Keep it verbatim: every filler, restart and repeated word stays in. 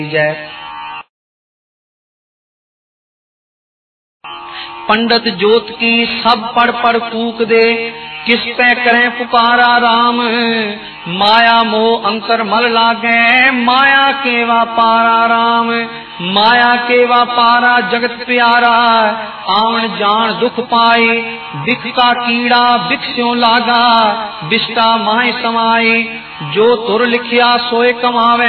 जय। पंडित जोत की सब पढ़ पढ़ फूक दे, किस पे करें पुकारा राम। माया मोह अंतर मल लागे, माया के वापारा राम। माया के वापारा जगत प्यारा, आवन जान दुख पाए। बिख का कीड़ा बिख स्यों लागा, बिष्टा माय समाये। जो तुर लिखिया सोए कमावे,